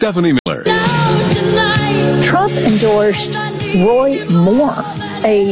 Stephanie Miller. Trump endorsed Roy Moore, a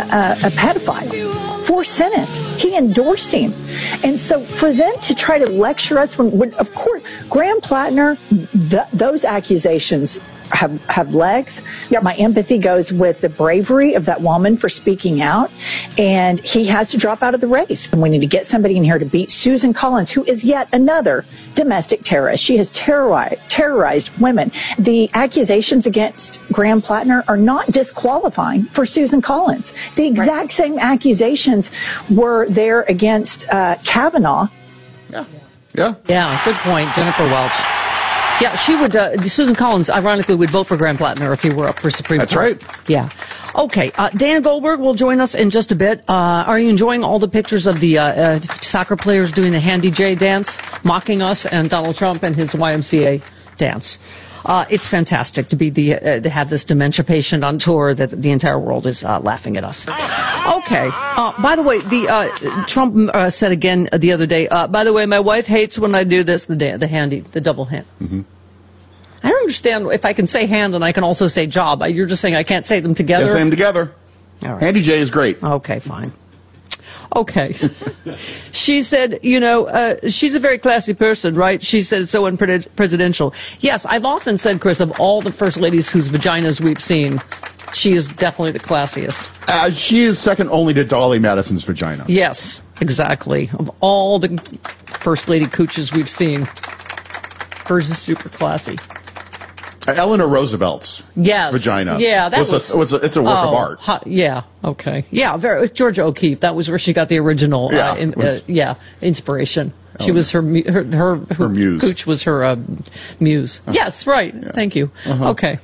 pedophile, for Senate. He endorsed him. And so for them to try to lecture us, when of course, Graham Plattner, those accusations have legs. Yeah, my empathy goes with the bravery of that woman for speaking out, and he has to drop out of the race. And we need to get somebody in here to beat Susan Collins, who is yet another domestic terrorist. She has terrorized women. The accusations against Graham Plattner are not disqualifying for Susan Collins. The exact same accusations were there against Kavanaugh. Yeah, good point, Jennifer Welch. Yeah, she would, Susan Collins, ironically, would vote for Graham Plattner if he were up for Supreme Court. That's right. Yeah. Okay, Dana Goldberg will join us in just a bit. Are you enjoying all the pictures of the soccer players doing the Handy J dance, mocking us, and Donald Trump and his YMCA dance? It's fantastic to be to have this dementia patient on tour that the entire world is laughing at us. Okay. By the way, Trump said again the other day, by the way, my wife hates when I do this, the double hand. Mm-hmm. I don't understand if I can say hand and I can also say job. You're just saying I can't say them together? Yeah, say them together. All right. Handy J is great. Okay, fine. Okay. She said, she's a very classy person, right? She said it's so unpresidential. Yes, I've often said, Chris, of all the first ladies whose vaginas we've seen, she is definitely the classiest. She is second only to Dolly Madison's vagina. Yes, exactly. Of all the first lady cooches we've seen, hers is super classy. Eleanor Roosevelt's vagina. Yeah, it's a work of art. Yeah, okay. Yeah, Georgia O'Keeffe. That was where she got the original inspiration. She was her muse. Cooch was her muse. Yes, right. Yeah. Thank you. Uh-huh. Okay.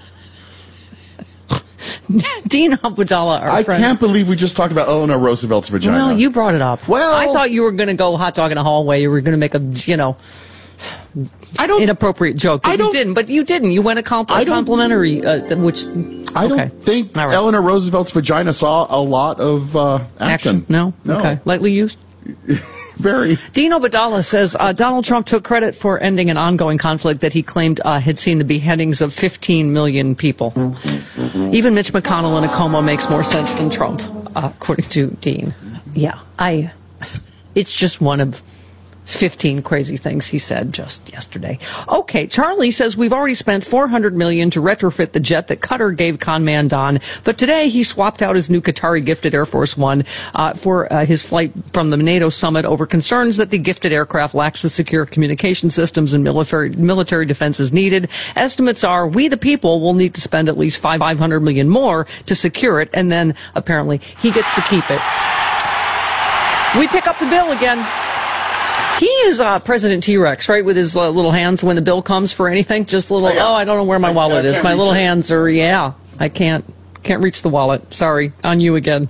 Dean Abudallah, our friend. I can't believe we just talked about Eleanor Roosevelt's vagina. Well, you brought it up. Well, I thought you were going to go hot dog in a hallway. You were going to make a, inappropriate joke. You didn't, but you didn't. You went a complimentary, which... I don't think Eleanor Roosevelt's vagina saw a lot of action. No? Okay. Lightly used? Very. Dean Abudallah says Donald Trump took credit for ending an ongoing conflict that he claimed had seen the beheadings of 15 million people. Even Mitch McConnell in a coma makes more sense than Trump, according to Dean. Yeah, it's just one of 15 crazy things he said just yesterday. Okay, Charlie says we've already spent $400 million to retrofit the jet that Qatar gave conman Don, but today he swapped out his new Qatari gifted Air Force One for his flight from the NATO summit over concerns that the gifted aircraft lacks the secure communication systems and military defenses needed. Estimates are we the people will need to spend at least $500 million more to secure it, and then apparently he gets to keep it. We pick up the bill again. He is President T-Rex, right, with his little hands when the bill comes for anything. Just little, I don't know where my wallet is. My little hands are, I can't reach the wallet. Sorry, on you again.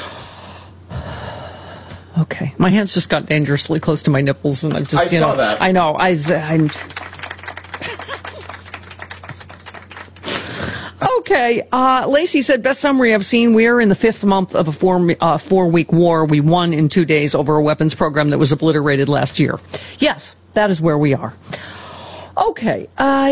Okay, my hands just got dangerously close to my nipples, and I saw that. I know, I'm... Okay, Lacey said, best summary I've seen, we are in the fifth month of a four-week war. We won in 2 days over a weapons program that was obliterated last year. Yes, that is where we are. Okay,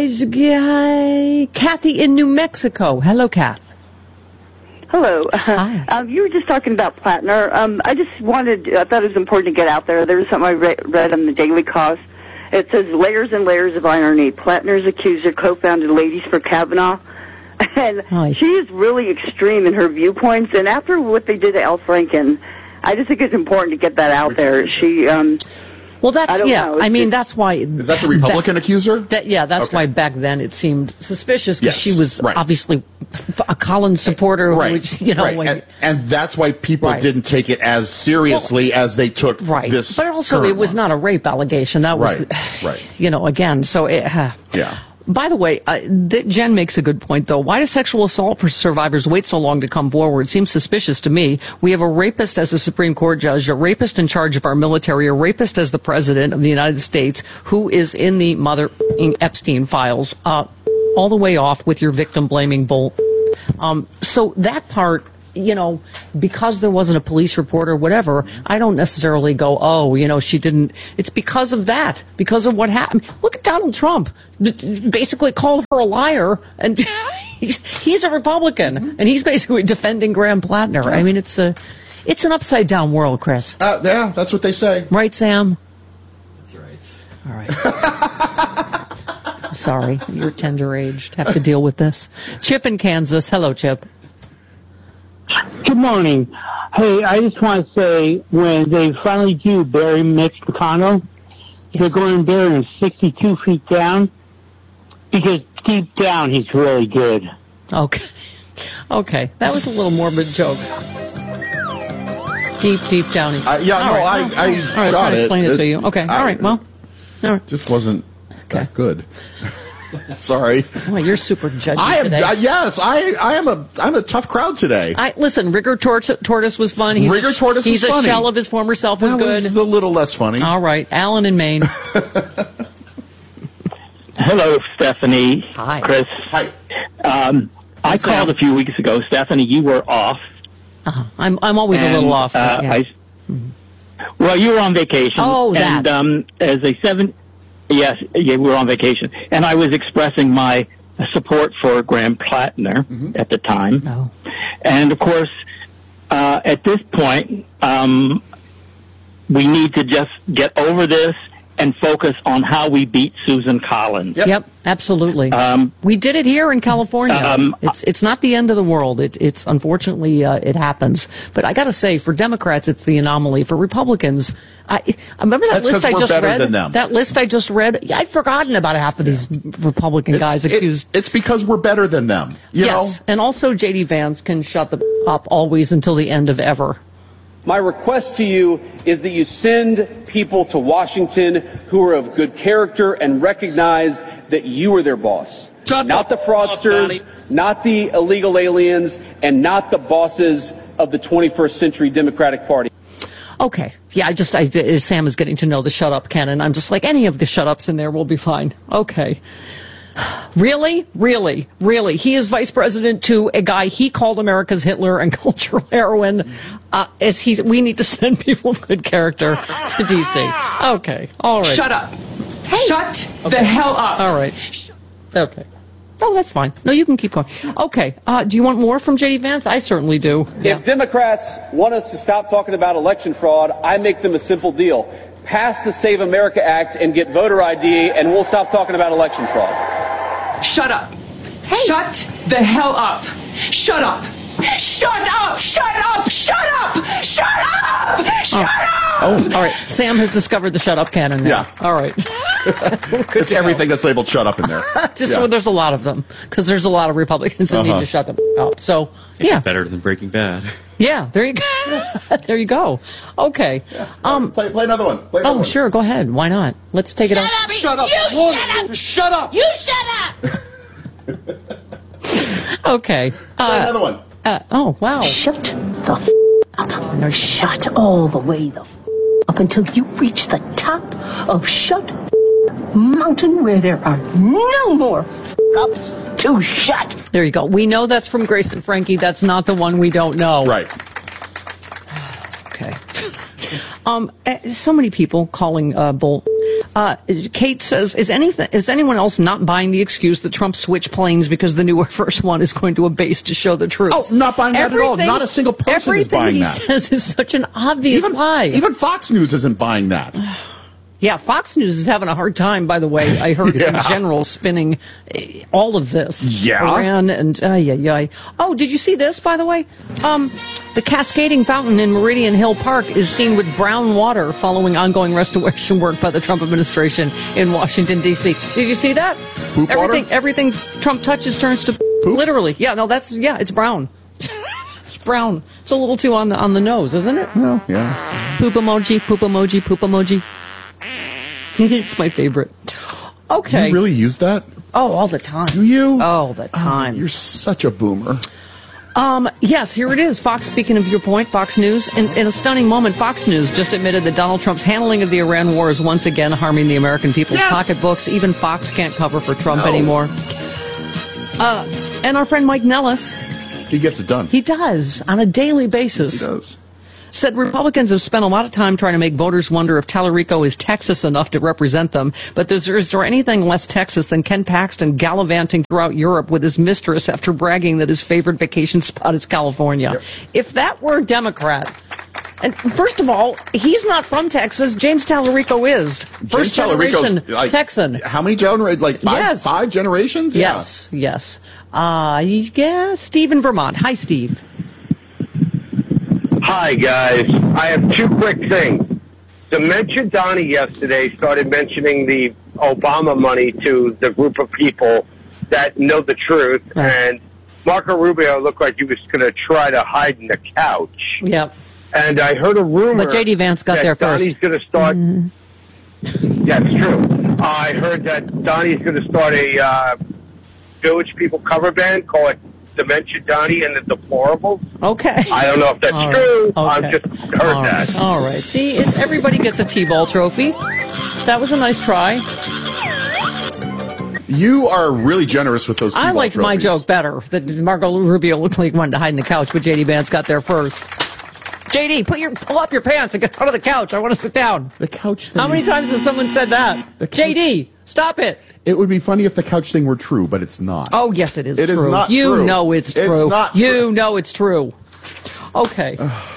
Kathy in New Mexico. Hello, Kath. Hello. Hi. You were just talking about Plattner. I thought it was important to get out there. There was something I read on the Daily Kos. It says, layers and layers of irony. Plattner's accuser co-founded Ladies for Kavanaugh. And she is really extreme in her viewpoints. And after what they did to Al Franken, I just think it's important to get that out there. She, well, that's, I mean, that's why. Is that the Republican accuser? That's why back then it seemed suspicious because she was obviously a Collins supporter. Right. Which, and that's why people didn't take it as seriously as they took this. But also, it was not a rape allegation. That was, again, so yeah. By the way, Jen makes a good point, though. Why do sexual assault survivors wait so long to come forward? Seems suspicious to me. We have a rapist as a Supreme Court judge, a rapist in charge of our military, a rapist as the president of the United States, who is in the Mother Epstein files, all the way off with your victim-blaming bull. So that part because there wasn't a police report or whatever, I don't necessarily go, oh, she didn't. It's because of that, because of what happened. Look at Donald Trump. Basically called her a liar, and he's a Republican, and he's basically defending Graham Plattner. I mean, it's an upside down world, Chris. Yeah, that's what they say. Right, Sam? That's right. All right. I'm sorry, you're tender-aged. Have to deal with this. Chip in Kansas. Hello, Chip. Good morning. Hey, I just want to say, when they finally do bury Mitch McConnell, they're going to bury him 62 feet down, because deep down he's really good. Okay. That was a little morbid joke. Deep down. I got it. Explain it to you. Okay. All right. Well. All right. Just wasn't that good. Sorry. Well, you're super judgy today. Yes, I'm a tough crowd today. Listen, Rigor Tortoise was fun. He's a shell of his former self. Was good. Was a little less funny. All right, Alan in Maine. Hello, Stephanie. Hi, Chris. Hi. I called a few weeks ago. Stephanie, you were off. I'm always a little off. Well, you were on vacation. Oh, that. And Yes, we were on vacation, and I was expressing my support for Graham Plattner at the time. Oh. And of course, at this point, we need to just get over this and focus on how we beat Susan Collins. Yep, absolutely. We did it here in California. It's not the end of the world. It's unfortunately it happens. But I got to say, for Democrats, it's the anomaly. For Republicans, I remember that list I just read. That list I just read. I'd forgotten about half of these Republican guys accused. It's because we're better than them. You know? And also J.D. Vance can shut the up always until the end of ever. My request to you is that you send people to Washington who are of good character and recognize that you are their boss. Not the fraudsters, not the illegal aliens, and not the bosses of the 21st century Democratic Party. Okay. Yeah, Sam is getting to know the shut up canon. I'm just like, any of the shut ups in there will be fine. Okay. Really? He is vice president to a guy he called America's Hitler and cultural heroine. We need to send people of good character to D.C. Okay. All right. Shut up. Hey. Shut the hell up. All right. Okay. Oh, that's fine. No, you can keep going. Okay. Do you want more from J.D. Vance? I certainly do. If Democrats want us to stop talking about election fraud, I make them a simple deal. Pass the Save America Act and get voter ID, and we'll stop talking about election fraud. Shut up. Hey. Shut the hell up. Shut up. Shut up. Shut up. Shut up. Shut up. Shut up. Oh, all right. Sam has discovered the shut up canon now. Yeah. All right. It's everything that's labeled shut up in there. So there's a lot of them, because there's a lot of Republicans that need to shut them up. So, yeah. Better than Breaking Bad. Yeah, there you go. There you go. Okay. Play another one. Play another one. Sure. Go ahead. Why not? Let's take it out. Shut up. You shut up. Shut up. You shut up. Okay. Play another one. Oh, wow. Shut the up. No, shut all the way up until you reach the top of Shut Mountain, where there are no more ups to shut. There you go. We know that's from Grace and Frankie. That's not the one we don't know. Right. Okay. So many people calling bull. Kate says, is anyone else not buying the excuse that Trump switched planes because the new Air Force One is going to a base to show the troops? Oh, not buying that at all. Not a single person is buying that. Everything he says is such an obvious lie. Even Fox News isn't buying that. Yeah, Fox News is having a hard time, by the way. I heard in general spinning all of this. Yeah. Iran and, Oh, did you see this, by the way? The cascading fountain in Meridian Hill Park is seen with brown water following ongoing restoration work by the Trump administration in Washington, D.C. Did you see that? Poop water? Everything Trump touches turns to poop? Literally. Yeah, no, it's brown. It's brown. It's a little too on the nose, isn't it? Well, yeah. Poop emoji, poop emoji, poop emoji. It's my favorite. Okay. You really use that? Oh, all the time. Do you? All the time. You're such a boomer. Yes, here it is. Fox, speaking of your point, Fox News. In a stunning moment, Fox News just admitted that Donald Trump's handling of the Iran war is once again harming the American people's pocketbooks. Even Fox can't cover for Trump anymore. And our friend Mike Nellis He gets it done. He does, on a daily basis. Yes, he does. Said Republicans have spent a lot of time trying to make voters wonder if Tallarico is Texas enough to represent them. But is there anything less Texas than Ken Paxton gallivanting throughout Europe with his mistress after bragging that his favorite vacation spot is California? Yep. If that were a Democrat... And first of all, he's not from Texas. James Tallarico is. First generation Texan. How many generations? Like five generations? Yes, yes. Steve in Vermont. Hi, Steve. Hi, guys. I have two quick things. Dementia Donnie yesterday started mentioning the Obama money to the group of people that know the truth, and Marco Rubio looked like he was going to try to hide in the couch. Yep. And I heard a rumor. But J.D. Vance got there first. Donnie's going to start. Mm-hmm. That's true. I heard that Donnie's going to start a Village People cover band, call it Dementia Donnie and the Deplorables. Okay. I don't know if that's true. Okay. I've just heard that. All right. See, everybody gets a T-ball trophy. That was a nice try. You are really generous with those T-ball I liked trophies. my joke better. That Marco Rubio looked like he wanted to hide in the couch, but J.D. Vance got there first. J.D., pull up your pants and get out of the couch. I want to sit down. The couch thing. How many times has someone said that? J.D., stop it. It would be funny if the couch thing were true, but it's not. Oh, yes, it is true. It is not you true. You know it's true. It's not true. You know it's true. Okay.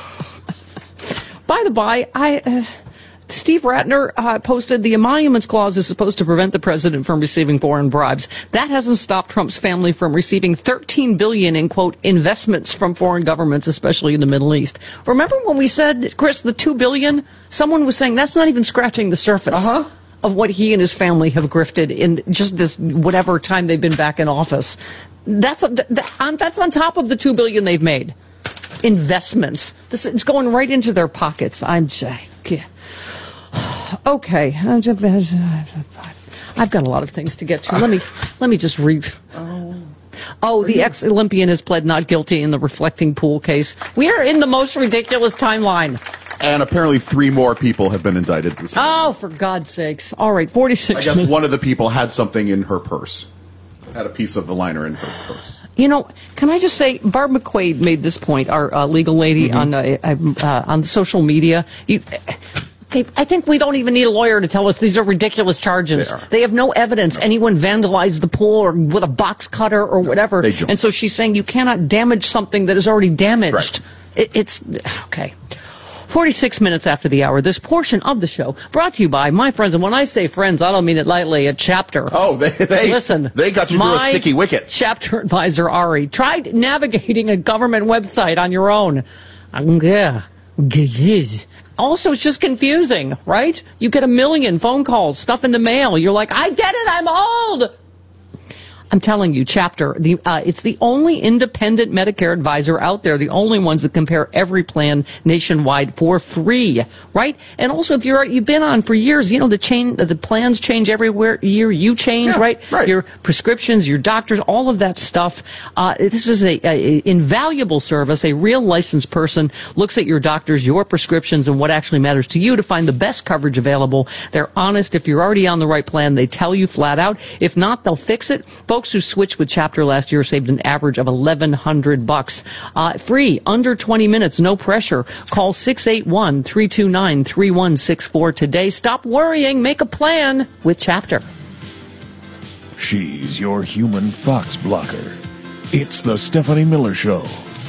By the by, Steve Ratner posted the emoluments clause is supposed to prevent the president from receiving foreign bribes. That hasn't stopped Trump's family from receiving $13 billion in, quote, investments from foreign governments, especially in the Middle East. Remember when we said, Chris, the $2 billion? Someone was saying that's not even scratching the surface of what he and his family have grifted in just this whatever time they've been back in office. That's on top of the $2 billion they've made. Investments. It's going right into their pockets. Okay, I've got a lot of things to get to. Let me just read. The ex-Olympian has pled not guilty in the reflecting pool case. We are in the most ridiculous timeline. And apparently 3 more people have been indicted this time. Oh, for God's sakes. All right, 46 I guess minutes. one of the people had something in her purse. Had a piece of the liner in her purse. You know, can I just say, Barb McQuaid made this point, our legal lady, on social media. I think we don't even need a lawyer to tell us these are ridiculous charges. They have no evidence anyone vandalized the pool or with a box cutter or whatever. And so she's saying you cannot damage something that is already damaged. Right. It's okay. 46 minutes after the hour, this portion of the show brought to you by my friends. And when I say friends, I don't mean it lightly, a Chapter. Oh, listen. They got you through a sticky wicket. Chapter advisor, Ari, tried navigating a government website on your own. Also, it's just confusing, right? You get 1 million phone calls, stuff in the mail. You're like, I get it, I'm old. I'm telling you, Chapter, it's the only independent Medicare advisor out there, the only ones that compare every plan nationwide for free, right? And also, if you've been on for years, you know, the plans change every year. You change, right? Your prescriptions, your doctors, all of that stuff. This is a invaluable service. A real licensed person looks at your doctors, your prescriptions, and what actually matters to you to find the best coverage available. They're honest. If you're already on the right plan, they tell you flat out. If not, they'll fix it. Folks who switched with Chapter last year saved an average of $1,100. Free, under 20 minutes, no pressure. Call 681-329-3164 today. Stop worrying. Make a plan with Chapter. She's your human fox blocker. It's the Stephanie Miller Show.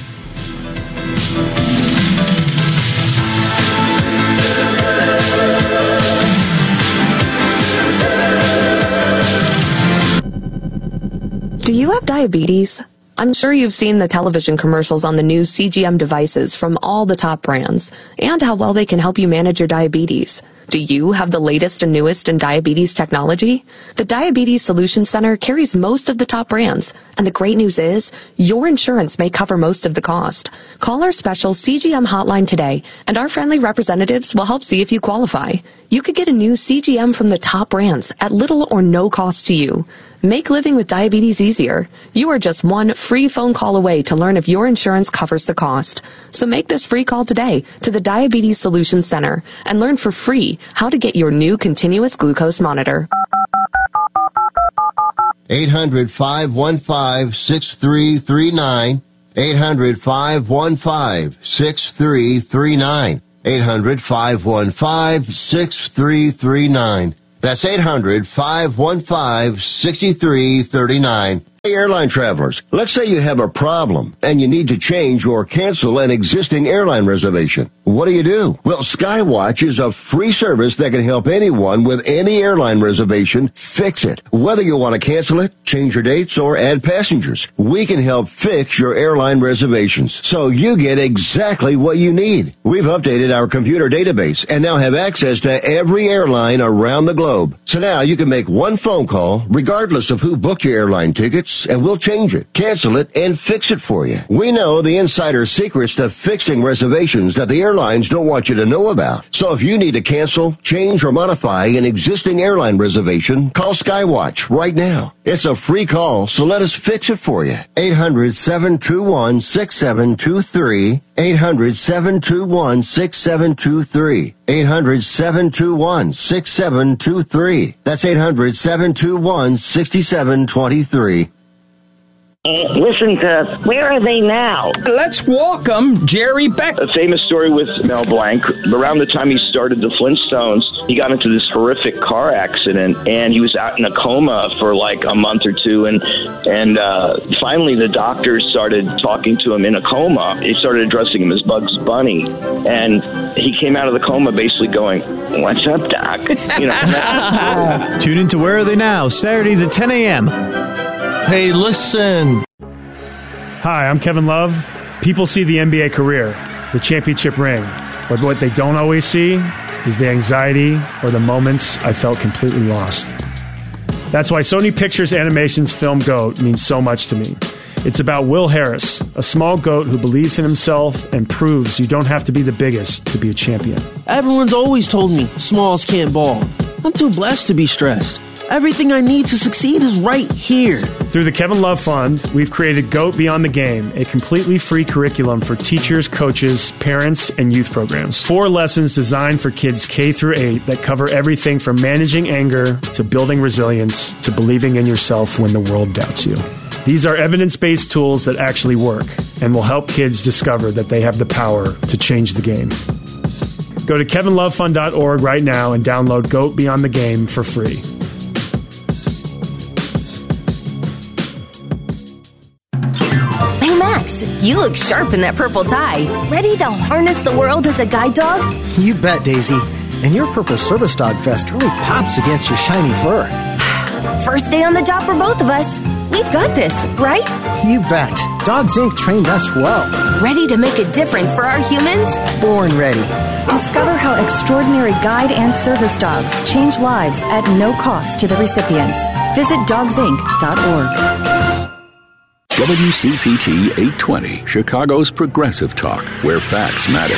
Do you have diabetes? I'm sure you've seen the television commercials on the new CGM devices from all the top brands and how well they can help you manage your diabetes. Do you have the latest and newest in diabetes technology? The Diabetes Solutions Center carries most of the top brands, and the great news is your insurance may cover most of the cost. Call our special CGM hotline today, and our friendly representatives will help see if you qualify. You could get a new CGM from the top brands at little or no cost to you. Make living with diabetes easier. You are just one free phone call away to learn if your insurance covers the cost. So make this free call today to the Diabetes Solutions Center and learn for free how to get your new continuous glucose monitor. 800-515-6339. 800-515-6339. 800-515-6339. That's 800-515-6339. Hey, airline travelers, let's say you have a problem and you need to change or cancel an existing airline reservation. What do? Well, Skywatch is a free service that can help anyone with any airline reservation fix it. Whether you want to cancel it, change your dates, or add passengers, we can help fix your airline reservations so you get exactly what you need. We've updated our computer database and now have access to every airline around the globe. So now you can make one phone call regardless of who booked your airline tickets, and we'll change it, cancel it, and fix it for you. We know the insider secrets to fixing reservations that the airlines don't want you to know about. So if you need to cancel, change, or modify an existing airline reservation, call Skywatch right now. It's a free call, so let us fix it for you. 800-721-6723. 800-721-6723. 800-721-6723. That's 800-721-6723. Listen to Where Are They Now? Let's welcome Jerry Beck. A famous story with Mel Blanc. Around the time he started the Flintstones, he got into this horrific car accident, and he was out in a coma for like a month or two, and finally the doctors started talking to him in a coma. They started addressing him as Bugs Bunny, and he came out of the coma basically going, "What's up, Doc?" You know. Tune into Where Are They Now, Saturdays at 10 a.m. Hey, listen. Hi, I'm Kevin Love. People see the NBA career, the championship ring, but what they don't always see is the anxiety or the moments I felt completely lost. That's why Sony Pictures Animation's film GOAT means so much to me. It's about Will Harris, a small goat who believes in himself and proves you don't have to be the biggest to be a champion. Everyone's always told me smalls can't ball. I'm too blessed to be stressed. Everything I need to succeed is right here. Through the Kevin Love Fund, we've created GOAT Beyond the Game, a completely free curriculum for teachers, coaches, parents, and youth programs. 4 lessons designed for kids K through 8 that cover everything from managing anger to building resilience to believing in yourself when the world doubts you. These are evidence-based tools that actually work and will help kids discover that they have the power to change the game. Go to kevinlovefund.org right now and download GOAT Beyond the Game for free. You look sharp in that purple tie. Ready to harness the world as a guide dog? You bet, Daisy. And your purple service dog vest really pops against your shiny fur. First day on the job for both of us. We've got this, right? You bet. Dogs Inc. trained us well. Ready to make a difference for our humans? Born ready. Discover how extraordinary guide and service dogs change lives at no cost to the recipients. Visit dogsinc.org. WCPT 820, Chicago's Progressive Talk, where facts matter.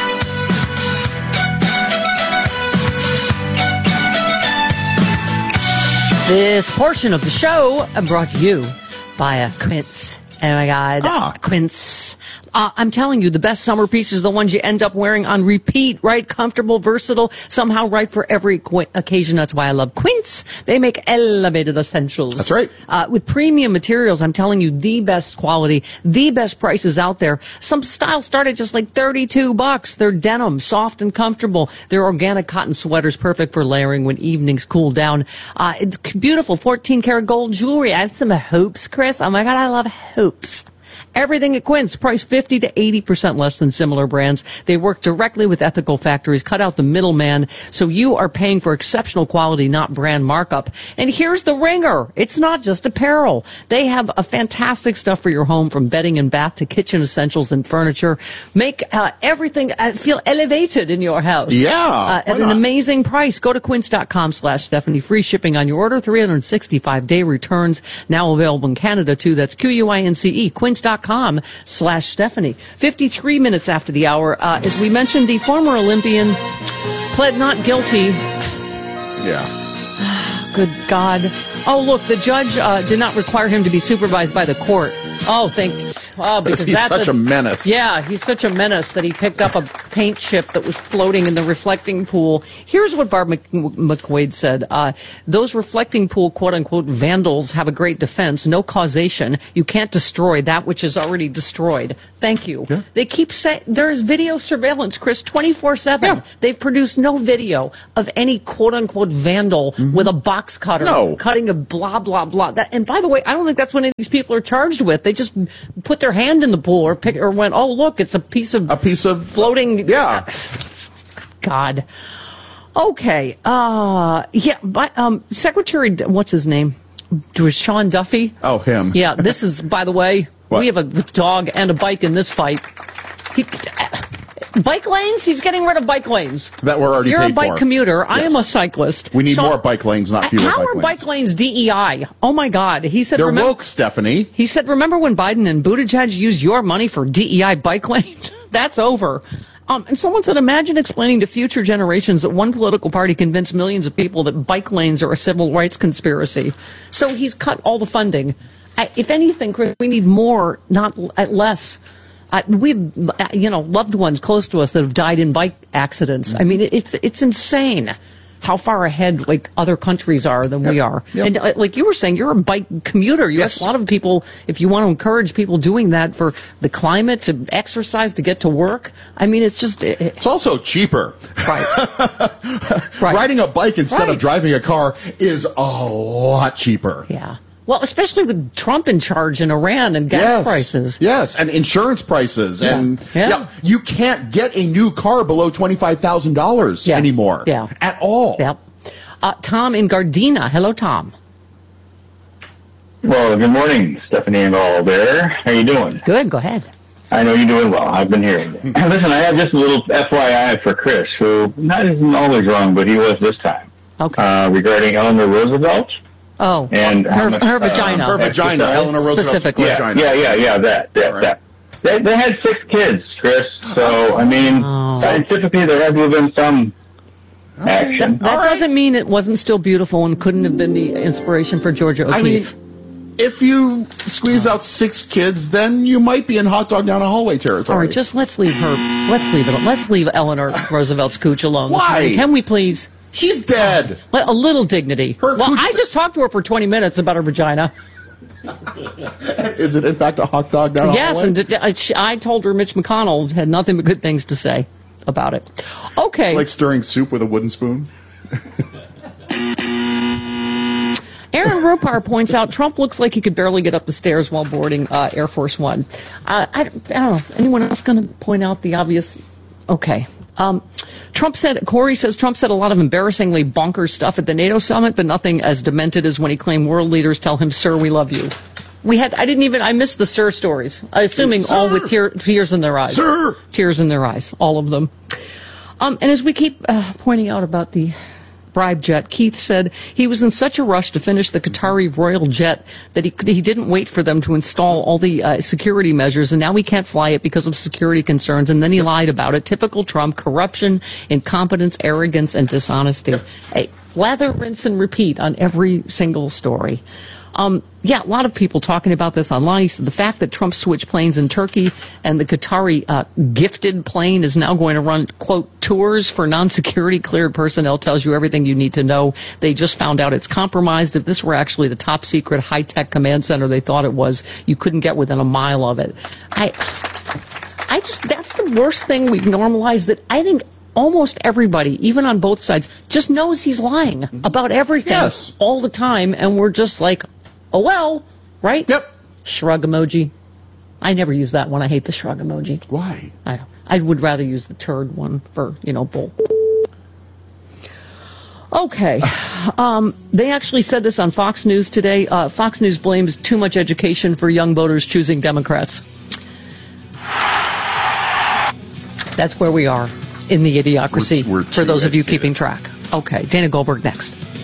This portion of the show brought to you by Quince. Oh my God. Quince. I'm telling you, the best summer pieces are the ones you end up wearing on repeat, right? Comfortable, versatile, somehow right for every occasion. That's why I love Quince. They make elevated essentials. That's right. With premium materials, I'm telling you, the best quality, the best prices out there. Some styles start at just like $32. They're denim, soft and comfortable. They're organic cotton sweaters, perfect for layering when evenings cool down. It's beautiful 14-karat gold jewelry. I have some hoops, Chris. Oh my God, I love hoops. Everything at Quince, priced 50 to 80% less than similar brands. They work directly with ethical factories, cut out the middleman, so you are paying for exceptional quality, not brand markup. And here's the ringer. It's not just apparel. They have a fantastic stuff for your home, from bedding and bath to kitchen essentials and furniture. Make everything feel elevated in your house. Yeah. At an amazing price. Go to quince.com/Stephanie. Free shipping on your order, 365-day returns. Now available in Canada, too. That's QUINCE. Quince.com/Stephanie. 53 minutes after the hour. As we mentioned, the former Olympian pled not guilty. Yeah. Good God. Oh, look, the judge did not require him to be supervised by the court. because he's such a menace. Yeah, he's such a menace that he picked up a paint chip that was floating in the reflecting pool. Here's what Barb McQuaid said. Those reflecting pool, quote-unquote, vandals have a great defense. No causation. You can't destroy that which is already destroyed. Thank you. Yeah. They keep saying there's video surveillance, Chris, 24/7. Yeah. They've produced no video of any quote-unquote vandal with a box cutter cutting a blah, blah, blah. And by the way, I don't think that's what any of these people are charged with. They just put their hand in the pool or went, oh, look, it's a piece of floating. Yeah. God. Okay. Secretary, what's his name? Was Sean Duffy? Oh, him. Yeah, this is, by the way, we have a dog and a bike in this fight. Bike lanes? He's getting rid of bike lanes. That were already You're paid a bike for. commuter. Yes. I am a cyclist. We need more bike lanes, not fewer bike lanes. How are bike lanes DEI? Oh, my God. He said, they're woke, Stephanie. He said, remember when Biden and Buttigieg used your money for DEI bike lanes? That's over. And someone said, imagine explaining to future generations that one political party convinced millions of people that bike lanes are a civil rights conspiracy. So he's cut all the funding. If anything, Chris, we need more, not less. We've, loved ones close to us that have died in bike accidents. I mean, it's insane how far ahead, other countries are than we are. Yep. And like you were saying, you're a bike commuter. You have a lot of people, if you want to encourage people doing that for the climate, to exercise, to get to work. I mean, it's just... It's also cheaper. Right. Riding a bike instead of driving a car is a lot cheaper. Yeah. Well, especially with Trump in charge in Iran and gas prices. Yes, and insurance prices. Yeah. And you can't get a new car below $25,000 anymore. Yeah. At all. Yep. Tom in Gardena. Hello, Tom. Well, good morning, Stephanie and all there. How you doing? Good. Go ahead. I know you're doing well. I've been hearing it. Listen, I have just a little FYI for Chris, who isn't always wrong, but he was this time. Okay. Regarding Eleanor Roosevelt. Oh, and her vagina. Her vagina, Eleanor Roosevelt's specifically. vagina. That. They had 6 kids, Chris. So, I mean, scientifically, there has to have been some action. That doesn't mean it wasn't still beautiful and couldn't have been the inspiration for Georgia O'Keeffe. I mean, if you squeeze out 6 kids, then you might be in hot dog down a hallway territory. All right, just let's leave her. Let's leave it. Let's leave Eleanor Roosevelt's cooch alone. Why? Can we please? She's dead. A little dignity. I just talked to her for 20 minutes about her vagina. Is it, in fact, a hot dog down Yes, and I told her Mitch McConnell had nothing but good things to say about it. Okay. It's like stirring soup with a wooden spoon. Aaron Ropar points out Trump looks like he could barely get up the stairs while boarding Air Force One. I don't know. Anyone else going to point out the obvious? Okay. Corey says Trump said a lot of embarrassingly bonkers stuff at the NATO summit, but nothing as demented as when he claimed world leaders tell him, "Sir, we love you." I missed the "sir" stories, assuming all with tears in their eyes. Sir! Tears in their eyes, all of them. And as we keep pointing out about the bribe jet, Keith said he was in such a rush to finish the Qatari royal jet that he didn't wait for them to install all the security measures, and now he can't fly it because of security concerns, and then he lied about it. Typical Trump: corruption, incompetence, arrogance, and dishonesty. Hey, lather, rinse, and repeat on every single story. A lot of people talking about this online. He said the fact that Trump switched planes in Turkey and the Qatari gifted plane is now going to run, quote, tours for non-security cleared personnel tells you everything you need to know. They just found out it's compromised. If this were actually the top secret high-tech command center they thought it was, you couldn't get within a mile of it. That's the worst thing we've normalized, that I think almost everybody, even on both sides, just knows he's lying about everything all the time, and we're just like, oh, well, right? Yep. Shrug emoji. I never use that one. I hate the shrug emoji. Why? I would rather use the turd one for, bull. Okay. They actually said this on Fox News today. Fox News blames too much education for young voters choosing Democrats. That's where we are in the idiocracy, for those of you keeping track. Okay. Dana Goldberg next.